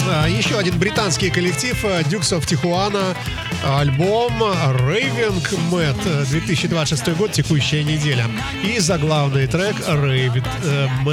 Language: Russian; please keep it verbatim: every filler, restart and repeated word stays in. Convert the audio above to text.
Еще один британский коллектив Dukes of Tijuana, альбом Raving Mad, две тысячи двадцать шестой год, текущая неделя. И заглавный трек Raving Mad.